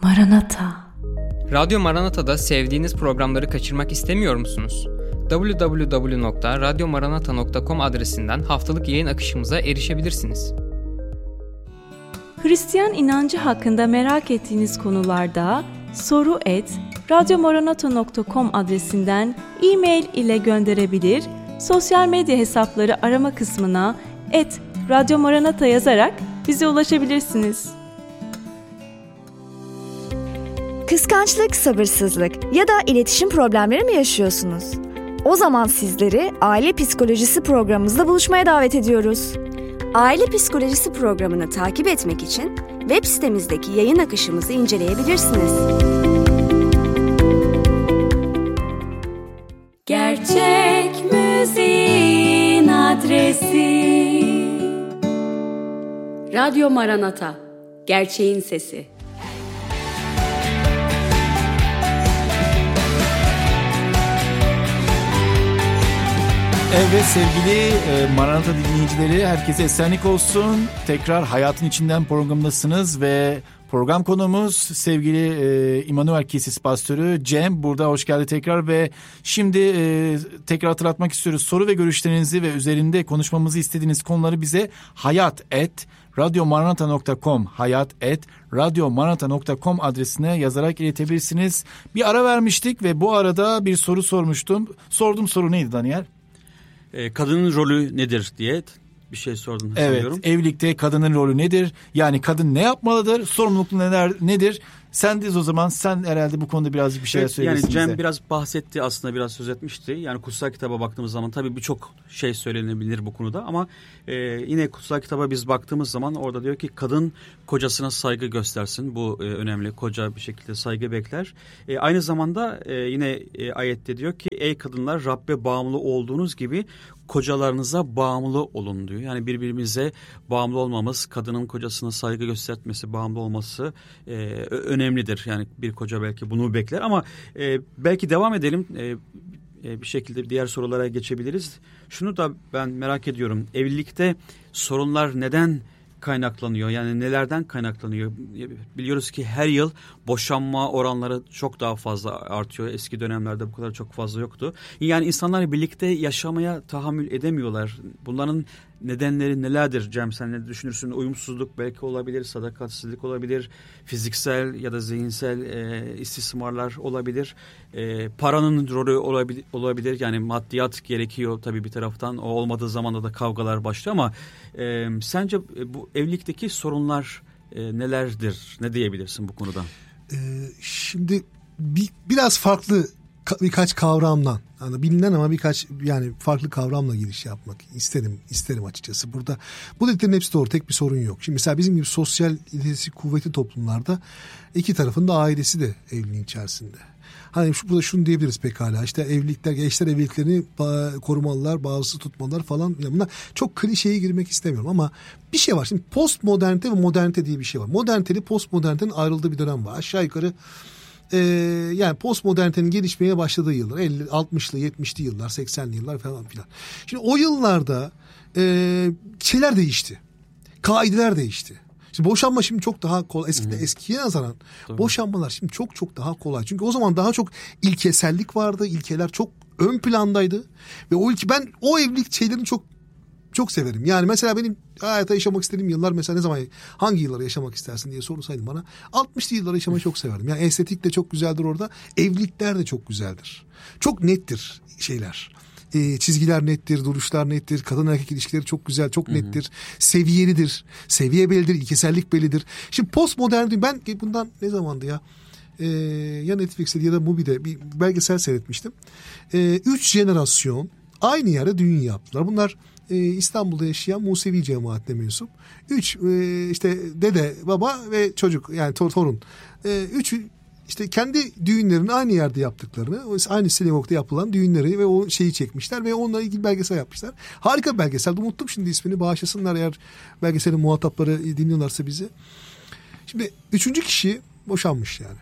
Maranata. Radyo Maranata'da sevdiğiniz programları kaçırmak istemiyor musunuz? www.radyomaranata.com adresinden haftalık yayın akışımıza erişebilirsiniz. Hristiyan inancı hakkında merak ettiğiniz konularda soru@radyomaranata.com adresinden e-mail ile gönderebilir, sosyal medya hesapları arama kısmına @radyomaranata yazarak bize ulaşabilirsiniz. Kıskançlık, sabırsızlık ya da iletişim problemleri mi yaşıyorsunuz? O zaman sizleri Aile Psikolojisi programımızda buluşmaya davet ediyoruz. Aile Psikolojisi programını takip etmek için web sitemizdeki yayın akışımızı inceleyebilirsiniz. Gerçek müziğin adresi Radyo Maranata, gerçeğin sesi. Evet sevgili Maranata dinleyicileri, herkese esenlik olsun. Tekrar Hayatın İçinden programındasınız ve program konuğumuz sevgili İmmanuel Kilis Pastörü Cem. Burada hoş geldi tekrar ve şimdi tekrar hatırlatmak istiyoruz. Soru ve görüşlerinizi ve üzerinde konuşmamızı istediğiniz konuları bize hayat@radyomaranata.com adresine yazarak iletebilirsiniz. Bir ara vermiştik ve bu arada bir soru sormuştum. Sorduğum soru neydi Daniel? Kadının rolü nedir diye bir şey sordun. Evet, evlilikte kadının rolü nedir? Yani kadın ne yapmalıdır? Sorumluluk nedir? Sendeyiz o zaman. Sen herhalde bu konuda birazcık bir şeyler söylesin yani bize. Cem biraz bahsetti, aslında biraz söz etmişti. Yani kutsal kitaba baktığımız zaman tabii birçok şey söylenebilir bu konuda ama yine kutsal kitaba biz baktığımız zaman orada diyor ki kadın kocasına saygı göstersin. Bu önemli. Koca bir şekilde saygı bekler. Aynı zamanda yine ayette diyor ki ey kadınlar Rabbe bağımlı olduğunuz gibi kocalarınıza bağımlı olun diyor. Yani birbirimize bağımlı olmamız, kadının kocasına saygı göstermesi, bağımlı olması önemlidir. Yani bir koca belki bunu bekler ama belki devam edelim. Bir şekilde diğer sorulara geçebiliriz. Şunu da ben merak ediyorum. Evlilikte sorunlar neden kaynaklanıyor? Yani nelerden kaynaklanıyor? Biliyoruz ki her yıl boşanma oranları çok daha fazla artıyor. Eski dönemlerde bu kadar çok fazla yoktu. Yani insanlar birlikte yaşamaya tahammül edemiyorlar. Bunların nedenleri nelerdir Cem? Sen ne düşünürsün? Uyumsuzluk belki olabilir, sadakatsizlik olabilir, fiziksel ya da zihinsel istismarlar olabilir. Paranın rolü olabilir. Yani maddiyat gerekiyor tabii bir taraftan. O olmadığı zaman da kavgalar başlıyor ama sence bu evlilikteki sorunlar nelerdir? Ne diyebilirsin bu konuda? Şimdi biraz farklı birkaç kavramla, yani bilinen ama birkaç yani farklı kavramla giriş yapmak isterim açıkçası. Burada bu dediklerin hepsi doğru, tek bir sorun yok. Şimdi mesela bizim gibi sosyal ilişki kuvvetli toplumlarda iki tarafın da ailesi de evliliğin içerisinde. Hani burada şunu diyebiliriz pekala, işte evlilikler, eşler evliliklerini korumalılar, bağımsız tutmalılar falan. Yani bunlar çok klişeye girmek istemiyorum ama bir şey var. Şimdi postmodernite ve modernite diye bir şey var. Moderniteyle postmodernitenin ayrıldığı bir dönem var. Aşağı yukarı yani postmodernitenin gelişmeye başladığı yıllar 50, 60'lı 70'li yıllar, 80'li yıllar falan filan. Şimdi o yıllarda şeyler değişti. Kaideler değişti. Şimdi boşanma şimdi çok daha kolay. Eskiye nazaran boşanmalar şimdi çok daha kolay. Çünkü o zaman daha çok ilkesellik vardı. İlkeler çok ön plandaydı. Ve ben o evlilik şeylerini çok severim. Yani mesela benim hayatta yaşamak istediğim yıllar, mesela ne zaman, hangi yılları yaşamak istersin diye sorsaydın bana, 60'lı yılları yaşamayı çok severdim. Yani estetik de çok güzeldir orada. Evlilikler de çok güzeldir. Çok nettir şeyler. Çizgiler nettir, duruşlar nettir, kadın erkek ilişkileri çok güzel, çok nettir, seviyelidir, seviye bellidir, ilkesellik bellidir. Şimdi postmodern, ben bundan ne zamandı ya? Ya Netflix'te ya da Mubi'de bir belgesel seyretmiştim. 3 jenerasyon aynı yerde düğün yaptılar. Bunlar İstanbul'da yaşayan Musevi cemaatine mensup. 3 işte dede, baba ve çocuk, yani torun. 3 işte kendi düğünlerini aynı yerde yaptıklarını, aynı sinagogda yapılan düğünleri ve o şeyi çekmişler ve onunla ilgili belgesel yapmışlar. Harika bir belgesel. Unuttum şimdi ismini, bağışlasınlar eğer belgeselin muhatapları dinliyorlarsa bizi. Şimdi 3. kişi boşanmış yani.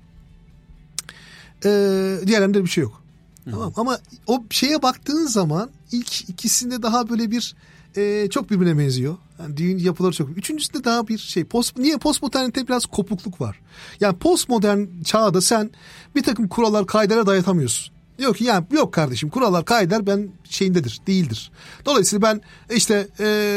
Diğerlerinde bir şey yok. Tamam. Ama o şeye baktığın zaman ilk ikisinde daha böyle bir çok birbirine benziyor. Yani düğün yapıları çok. Üçüncüsünde daha bir şey. Niye postmodernite biraz kopukluk var. Yani postmodern çağda sen bir takım kurallar, kaideler dayatamıyorsun. Diyor ki yani yok kardeşim, kurallar, kaideler ben şeyindedir, değildir. Dolayısıyla ben işte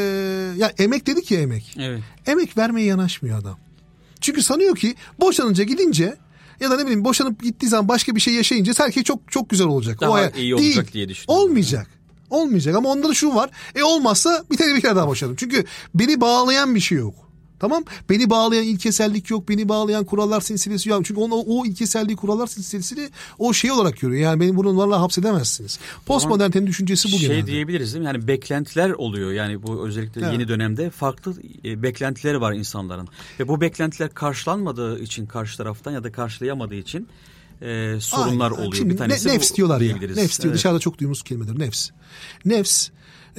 ya emek dedik ya, emek. Evet. Emek vermeye yanaşmıyor adam. Çünkü sanıyor ki boşanınca, gidince ya da ne bileyim boşanıp gittiği zaman başka bir şey yaşayınca her şey çok çok güzel olacak. Daha iyi olacak diye düşünüyorum. Olmayacak. Olmayacak ama onda da şu var. Olmazsa bir kere daha boşanırım. Çünkü beni bağlayan bir şey yok. Tamam? Beni bağlayan ilkesellik yok. Beni bağlayan kurallar silsilesi yok. Çünkü o ilkeselliği, kurallar silsilesini o şey olarak görüyor. Yani beni bunlarla hapsedemezsiniz. Postmodernitenin düşüncesi bu genelde. Şey diyebiliriz değil mi? Yani beklentiler oluyor. Yani bu özellikle yeni dönemde farklı beklentileri var insanların. Ve bu beklentiler karşılanmadığı için karşı taraftan ya da karşılayamadığı için sorunlar oluyor. Şimdi bir tanesi nefs diyorlar ya. Nefs diyor. Evet. Dışarıda çok duyduğumuz kelimedir. Nefs. Nefs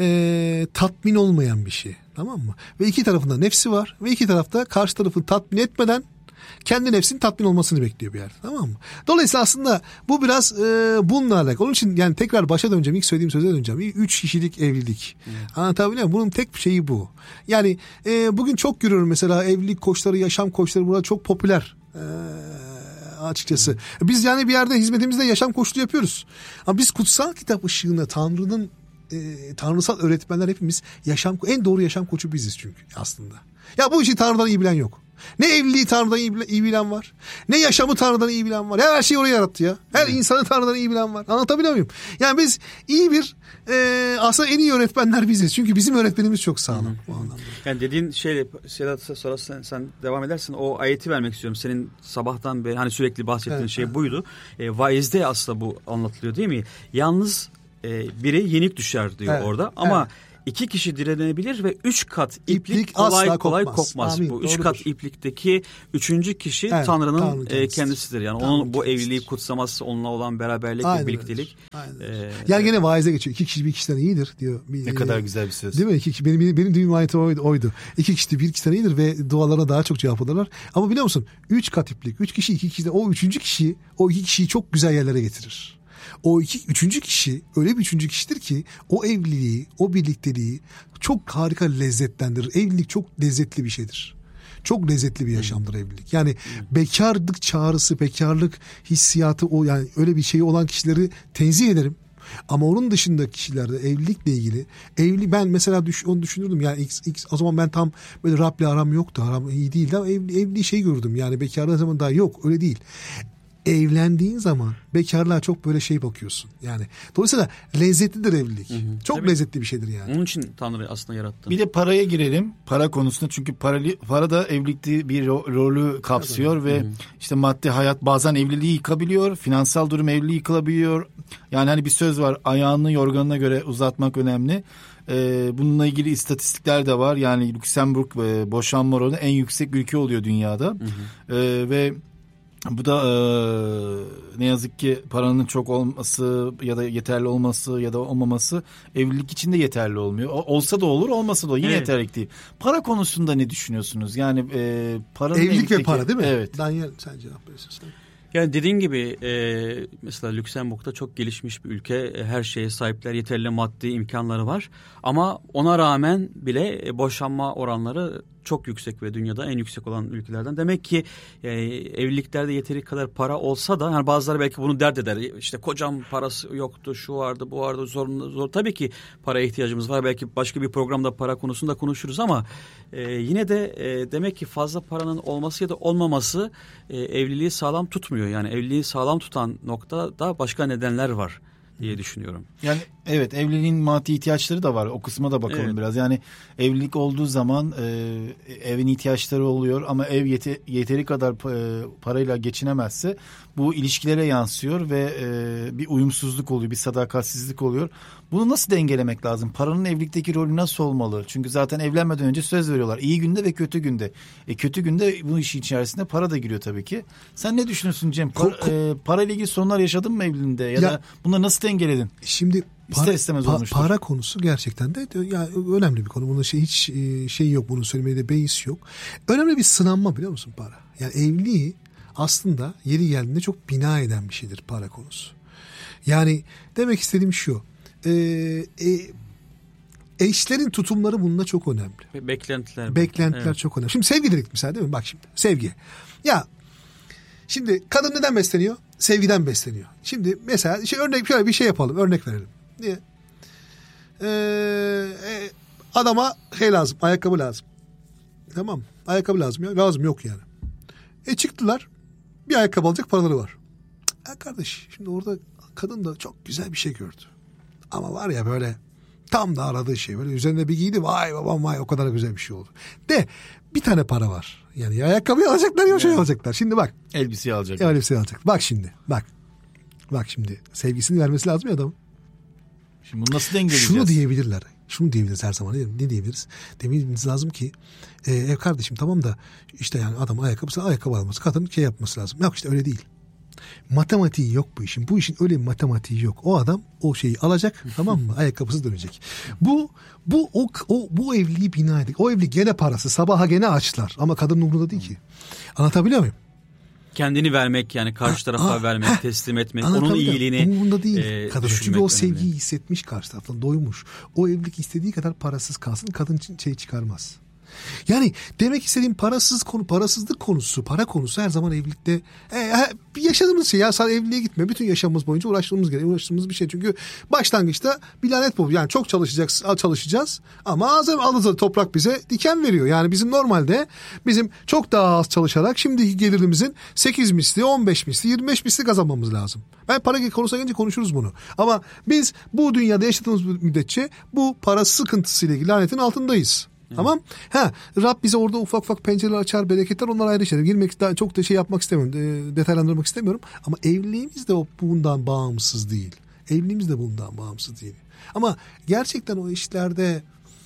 tatmin olmayan bir şey. Tamam mı? Ve iki tarafında nefsi var. Ve iki tarafta karşı tarafı tatmin etmeden kendi nefsinin tatmin olmasını bekliyor bir yerde. Tamam mı? Dolayısıyla aslında bu biraz bununla alakalı. Onun için yani tekrar başa döneceğim. İlk söylediğim söze döneceğim. 3 kişilik evlilik. Anlatabiliyor muyum? Bunun tek şeyi bu. Yani bugün çok görüyorum mesela evlilik koçları, yaşam koçları burada çok popüler. Açıkçası. Biz yani bir yerde hizmetimizde yaşam koçluğu yapıyoruz. Ama biz kutsal kitap ışığında Tanrı'nın tanrısal öğretmenler hepimiz en doğru yaşam koçu biziz çünkü aslında. Ya bu işi Tanrı'dan iyi bilen yok. Ne evliliği Tanrı'dan iyi bilen var. Ne yaşamı Tanrı'dan iyi bilen var. Her şeyi oraya yarattı ya. Her insanı Tanrı'dan iyi bilen var. Anlatabiliyor muyum? Yani biz iyi bir aslında en iyi öğretmenler biziz. Çünkü bizim öğretmenimiz çok sağlam. Yani dediğin şeyle sonra sen devam edersin. O ayeti vermek istiyorum. Senin sabahtan beri hani sürekli bahsettiğin şey buydu. Vaizde aslında bu anlatılıyor değil mi? Yalnız biri yenik düşer diyor orada ama 2 kişi direnebilir ve 3 kat iplik kolay kopmaz. Amin, bu 3 doğrudur. kat iplikteki 3. kişi Tanrı'nın kendisidir. Yani onun bu evliliği kutsaması, onunla olan beraberlik ve birliktelik. Yani gene vaize geçiyor. 2 kişi bir kişiden iyidir diyor. Ne kadar güzel bir söz. Değil mi? 2 kişi, benim düğüm ayeti oydu. 2 kişi bir kişiden iyidir ve dualarına daha çok cevap alırlar. Ama biliyor musun? 3 kat iplik. 3 kişi 2 kişiden, o 3. kişi o 2 kişiyi çok güzel yerlere getirir. O 3. kişi öyle bir 3. kişidir ki o evliliği, o birlikteliği çok harika lezzetlendirir. Evlilik çok lezzetli bir şeydir. Çok lezzetli bir yaşamdır evlilik. Yani bekarlık çağrısı, bekarlık hissiyatı, o yani öyle bir şey olan kişileri tenzih ederim. Ama onun dışındaki kişilerde evlilikle ilgili ben mesela onu düşünürdüm yani o zaman ben tam böyle Rab'le aram yoktu, aram iyi değildi ama evliliği şey gördüm yani bekarlığı zaman daha yok, öyle değil. Evlendiğin zaman bekarlığa çok böyle şey bakıyorsun. Yani dolayısıyla lezzetlidir evlilik. Çok Tabii. lezzetli bir şeydir yani. Onun için Tanrı aslında yarattı. Bir de paraya girelim. Para konusunda, çünkü para da evlilikte bir rolü kapsıyor ve işte maddi hayat bazen evliliği yıkabiliyor. Finansal durum evliliği yıkılabiliyor. Yani hani bir söz var, ayağını yorganına göre uzatmak önemli. Bununla ilgili istatistikler de var. Yani Lüksemburg boşanma oranı en yüksek ülke oluyor dünyada. Ve bu da ne yazık ki paranın çok olması ya da yeterli olması ya da olmaması evlilik için de yeterli olmuyor. Olsa da olur, olmasa da olur. Yine yeterli değil. Para konusunda ne düşünüyorsunuz? Yani paranın evlilik ve para değil mi? Evet. Daniel, sen cevap verirsin. Yani dediğin gibi mesela Lüksemburg'da çok gelişmiş bir ülke. Her şeye sahipler, yeterli maddi imkanları var. Ama ona rağmen bile boşanma oranları çok yüksek ve dünyada en yüksek olan ülkelerden. Demek ki evliliklerde yeteri kadar para olsa da yani bazıları belki bunu dert eder. İşte kocam parası yoktu, şu vardı, bu vardı, zor. Tabii ki paraya ihtiyacımız var. Belki başka bir programda para konusunda konuşuruz ama yine de demek ki fazla paranın olması ya da olmaması evliliği sağlam tutmuyor. Yani evliliği sağlam tutan noktada başka nedenler var diye düşünüyorum. Yani evet, evliliğin maddi ihtiyaçları da var. O kısma da bakalım biraz. Yani evlilik olduğu zaman evin ihtiyaçları oluyor ama ev yeteri kadar parayla geçinemezse bu ilişkilere yansıyor ve bir uyumsuzluk oluyor, bir sadakatsizlik oluyor. Bunu nasıl dengelemek lazım? Paranın evlilikteki rolü nasıl olmalı? Çünkü zaten evlenmeden önce söz veriyorlar. İyi günde ve kötü günde. Kötü günde bu işin içerisinde para da giriyor tabii ki. Sen ne düşünüyorsun Cem? Parayla ilgili sorunlar yaşadın mı evliliğinde? Ya da bunları nasıl dengeledin? Şimdi İster istemez olmuştur. Para konusu gerçekten de yani önemli bir konu. Bunun hiç şey yok, bunu söylemeye de beis yok. Önemli bir sınanma, biliyor musun para? Yani evliliği aslında yeri geldiğinde çok bina eden bir şeydir para konusu. Yani demek istediğim şu. eşlerin tutumları bununla çok önemli. Beklentiler. Evet. Çok önemli. Şimdi sevgi dedik mesela değil mi? Bak şimdi sevgi. Ya şimdi kadın neden besleniyor? Sevgiden besleniyor. Şimdi mesela şöyle bir şey yapalım. Örnek verelim. Niye? Adama lazım. Ayakkabı lazım. Tamam. Ayakkabı lazım ya. Lazım yok yani. Çıktılar. Bir ayakkabı alacak paraları var. Kardeş şimdi orada kadın da çok güzel bir şey gördü. Ama var ya böyle tam da aradığı şey. Böyle üzerine bir giydi. Vay babam vay o kadar güzel bir şey oldu. Bir tane para var. Yani ya ayakkabıyı alacaklar ya şey alacaklar. Şimdi bak. Elbiseyi alacaklar. Elbiseyi alacak. Bak şimdi. Bak şimdi. Sevgisini vermesi lazım ya adamın. Şimdi bunu nasıl dengeleyeceğiz? Şunu diyebiliriz her zaman. Ne diyebiliriz? Dememiz lazım ki ev kardeşim tamam da işte yani adam ayakkabı alması, kadın yapması lazım. Yok işte öyle değil. Matematiği yok bu işin. Bu işin öyle bir matematiği yok. O adam o şeyi alacak tamam mı? Ayakkabısı dönecek. Bu evliliği bina edecek. O evlilik gene parası. Sabaha gene açlar. Ama kadının umurunda değil ki. Anlatabiliyor muyum? Kendini vermek yani karşı tarafa vermek, teslim etmek, onun iyiliğini umurunda değil kadın. Çünkü o sevgiyi önemli. hissetmiş karşı taraftan, doymuş. O evlilik istediği kadar parasız kalsın, kadın için çıkarmaz. Yani demek istediğim parasızlık konusu, para konusu her zaman evlilikte yaşadığımız şey. Ya sadece evliliğe gitme. Bütün yaşamımız boyunca uğraştığımız bir şey. Çünkü başlangıçta bir lanet bu. Yani çok çalışacağız ama ağzımıza toprak bize diken veriyor. Yani bizim normalde çok daha az çalışarak şimdiki gelirimizin 8 misli, 15 misli, 25 misli kazanmamız lazım. Ben para konusuna gelince konuşuruz bunu. Ama biz bu dünyada yaşadığımız müddetçe bu para sıkıntısıyla ilgili lanetin altındayız. Tamam. Rab bize orada ufak pencereler açar, bereketler, onlar ayrı şeyler. Çok da yapmak istemiyorum, detaylandırmak istemiyorum. Ama evliliğimiz de bundan bağımsız değil. Ama gerçekten o işlerde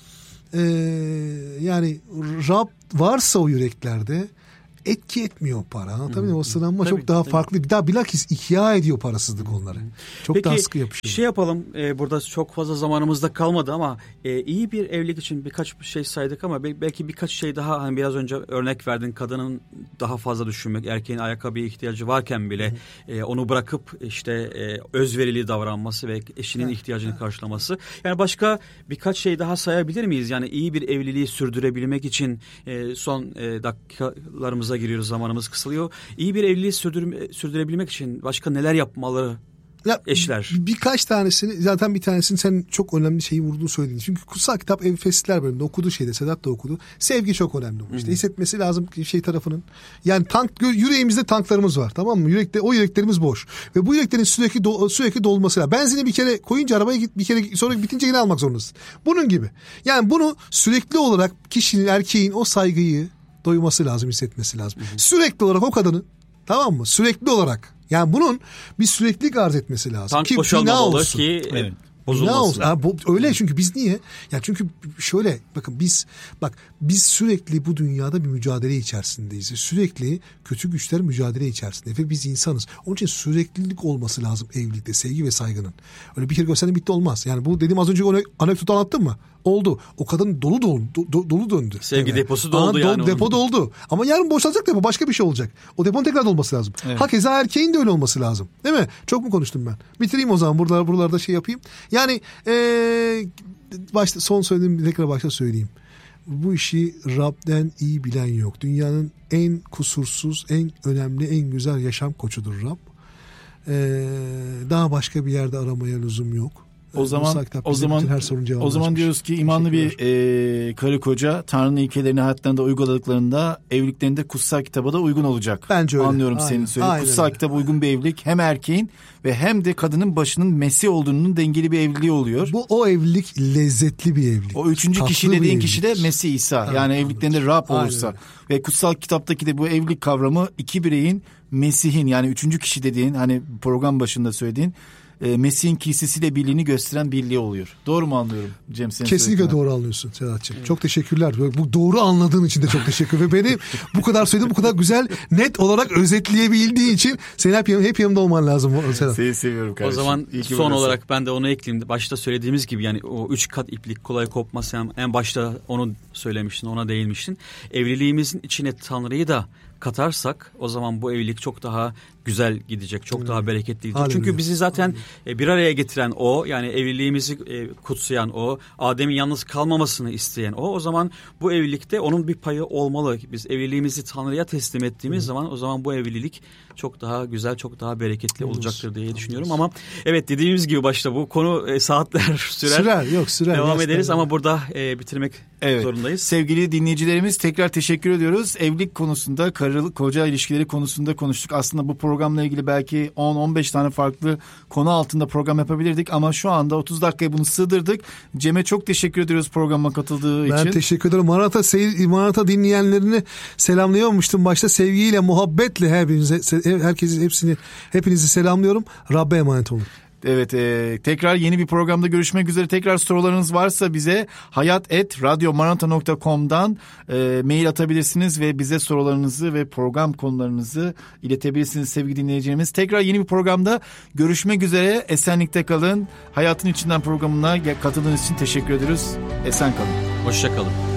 yani Rab varsa o yüreklerde etki etmiyor para. Anlatabiliyor muyum? O sınanma çok daha farklı. Bir daha bilakis ihya ediyor parasızlık onları. Çok daha sıkı yapışıyor. Şey yapalım. Burada çok fazla zamanımızda kalmadı ama iyi bir evlilik için birkaç şey saydık ama belki birkaç şey daha hani biraz önce örnek verdin. Kadının daha fazla düşünmek, erkeğin ayakkabıya ihtiyacı varken bile onu bırakıp özverili davranması ve eşinin ihtiyacını karşılaması. Yani başka birkaç şey daha sayabilir miyiz? Yani iyi bir evliliği sürdürebilmek için son dakikalarımıza giriyoruz, zamanımız kısalıyor. İyi bir evliliği sürdürebilmek için başka neler yapmalı eşler? Birkaç tanesini, zaten bir tanesini sen çok önemli şeyi vurduğunu söyledin. Çünkü kutsal kitap Efesliler bölümünde okuduğu şeyde, Sedat da okudu. Sevgi çok önemli. İşte hissetmesi lazım tarafının. Yani yüreğimizde tanklarımız var, tamam mı? O yüreklerimiz boş. Ve bu yüreklerin sürekli dolması lazım. Benzini bir kere koyunca arabaya bir kere sonra bitince yine almak zorundasın. Bunun gibi. Yani bunu sürekli olarak kişinin, erkeğin o saygıyı doyması lazım, hissetmesi lazım. Sürekli olarak o kadının, tamam mı? Sürekli olarak. Yani bunun bir süreklilik arz etmesi lazım. Tank boşalmamalı ki bozulmasın. Öyle çünkü biz niye? Ya çünkü şöyle bakın biz sürekli bu dünyada bir mücadele içerisindeyiz. Sürekli kötü güçler mücadele içerisinde ve biz insanız. Onun için süreklilik olması lazım evlilikte, sevgi ve saygının. Öyle bir kere gösterdim bitti olmaz. Yani bu dediğim az önce anekdotu anlattım mı? Oldu. O kadın dolu döndü. Sevgi deposu doldu yani. Depo doldu. Ama yarın boşalacak depo, başka bir şey olacak. O deponun tekrar dolması lazım. Evet. Hakeza erkeğin de öyle olması lazım. Değil mi? Çok mu konuştum ben? Bitireyim o zaman. Buralarda şey yapayım. Yani başta söyleyeyim. Bu işi Rab'den iyi bilen yok. Dünyanın en kusursuz, en önemli, en güzel yaşam koçudur Rab. Daha başka bir yerde aramaya lüzum yok. O zaman diyoruz ki imanlı bir karı koca Tanrı'nın ilkelerini hayatlarında uyguladıklarında evliliklerinde kutsal kitaba da uygun olacak. Bence öyle. Anlıyorum senin söylediğin. Kutsal kitaba uygun bir evlilik hem erkeğin ve hem de kadının başının Mesih olduğunun dengeli bir evliliği oluyor. O evlilik lezzetli bir evlilik. O üçüncü kişi dediğin kişi de Mesih İsa. Yani evliliklerinde Rab olursa. Ve kutsal kitaptaki de bu evlilik kavramı iki bireyin Mesih'in, yani üçüncü kişi dediğin, hani program başında söylediğin Mesih'in kilisesiyle birliğini gösteren birliği oluyor. Doğru mu anlıyorum Cem? Kesinlikle doğru anlıyorsun Sedat'cığım. Evet. Çok teşekkürler. Bu doğru anladığın için de çok teşekkür. Ve beni bu kadar söylediğin, bu kadar güzel, net olarak özetleyebildiğin için senin hep yanımda olman lazım Sedat. Seni seviyorum kardeşim. O zaman son olarak ben de onu ekleyeyim. Başta söylediğimiz gibi yani o 3 kat iplik kolay kopmaz. En başta onu söylemiştin, ona değinmiştin. Evliliğimizin içine Tanrı'yı da katarsak o zaman bu evlilik çok daha güzel gidecek, çok daha bereketli gidecek. Hallelujah. Çünkü bizi zaten bir araya getiren o, yani evliliğimizi kutsayan o, Adem'in yalnız kalmamasını isteyen o zaman bu evlilikte onun bir payı olmalı. Biz evliliğimizi Tanrı'ya teslim ettiğimiz zaman o zaman bu evlilik çok daha güzel, çok daha bereketli olacaktır diye düşünüyorum. Ama evet, dediğimiz gibi başta bu konu saatler sürer. Sürer. Devam ederiz ama burada bitirmek zorundayız. Sevgili dinleyicilerimiz, tekrar teşekkür ediyoruz. Evlilik konusunda, karı koca ilişkileri konusunda konuştuk. Aslında bu programla ilgili belki 10-15 tane farklı konu altında program yapabilirdik ama şu anda 30 dakikaya bunu sığdırdık. Cem'e çok teşekkür ediyoruz programa katıldığı için. Ben teşekkür ederim. Maranata dinleyenlerini selamlayamamıştım başta. Sevgiyle, muhabbetle hepinizi selamlıyorum. Rabbe emanet olun. Evet, tekrar yeni bir programda görüşmek üzere. Tekrar sorularınız varsa bize hayat@radyomaranata.com'dan mail atabilirsiniz ve bize sorularınızı ve program konularınızı iletebilirsiniz sevgili dinleyicilerimiz. Tekrar yeni bir programda görüşmek üzere. Esenlikte kalın. Hayatın İçinden programına katıldığınız için teşekkür ediyoruz. Esen kalın. Hoşça kalın.